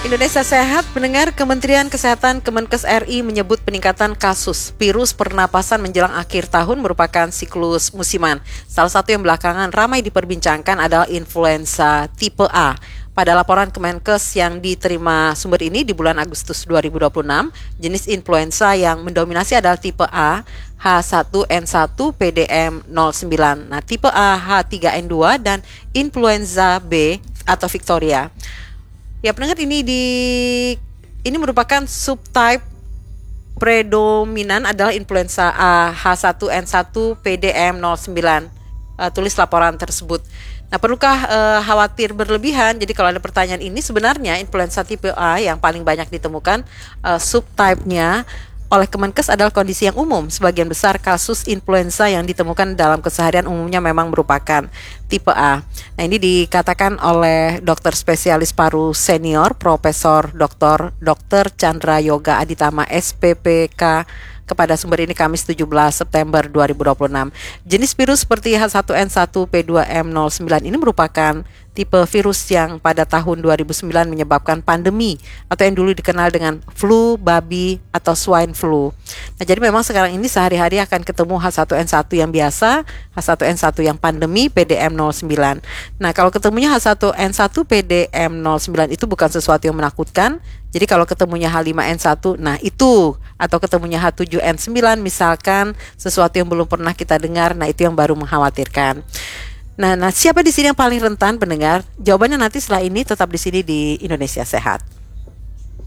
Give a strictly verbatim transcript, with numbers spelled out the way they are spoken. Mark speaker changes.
Speaker 1: Indonesia Sehat, pendengar. Kementerian Kesehatan Kemenkes R I menyebut peningkatan kasus virus pernapasan menjelang akhir tahun merupakan siklus musiman. Salah satu yang belakangan ramai diperbincangkan adalah influenza tipe A. Pada laporan Kemenkes yang diterima sumber ini di bulan Agustus dua ribu dua puluh enam, jenis influenza yang mendominasi adalah tipe A, H satu N satu P D M nol sembilan. Nah, tipe A, H tiga N dua, dan influenza B atau Victoria. Ya, pendengar, ini di ini merupakan subtype predominan adalah influenza A, H satu N satu P D M nol sembilan. Uh, tulis laporan tersebut. Nah, perlukah uh, khawatir berlebihan? Jadi kalau ada pertanyaan ini, sebenarnya influenza tipe A yang paling banyak ditemukan uh, subtype-nya oleh Kemenkes adalah kondisi yang umum. Sebagian besar kasus influenza yang ditemukan dalam keseharian umumnya memang merupakan tipe A. Nah, ini dikatakan oleh dokter spesialis paru senior Profesor Doktor Dokter Chandra Yoga Aditama S P P K kepada sumber ini Kamis tujuh belas September dua ribu dua puluh enam. Jenis virus seperti H satu N satu P dua M nol sembilan ini merupakan tipe virus yang pada tahun dua ribu sembilan menyebabkan pandemi atau yang dulu dikenal dengan flu babi atau swine flu. Nah, jadi memang sekarang ini sehari-hari akan ketemu H satu N satu yang biasa, H satu N satu yang pandemi, P D M nol sembilan. Nah, kalau ketemunya H satu N satu P D M nol sembilan itu bukan sesuatu yang menakutkan. Jadi kalau ketemunya H lima N satu, nah itu, atau ketemunya H tujuh N sembilan misalkan, sesuatu yang belum pernah kita dengar, nah itu yang baru mengkhawatirkan. Nah, nah siapa di sini yang paling rentan, pendengar? Jawabannya nanti setelah ini, tetap di sini di Indonesia Sehat.